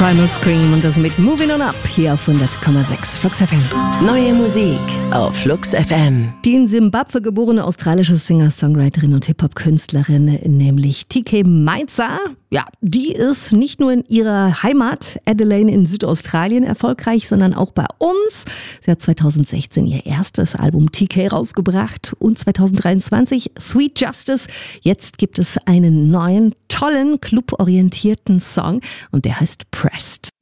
Primal Scream und das mit Moving On Up hier auf 100,6 Flux FM. Neue Musik auf Flux FM. Die in Simbabwe geborene australische Singer-Songwriterin und Hip-Hop-Künstlerin, nämlich TK Maitza, ja, die ist nicht nur in ihrer Heimat Adelaide in Südaustralien erfolgreich, sondern auch bei uns. Sie hat 2016 ihr erstes Album TK rausgebracht und 2023 Sweet Justice. Jetzt gibt es einen neuen, tollen, cluborientierten Song und der heißt Pressed.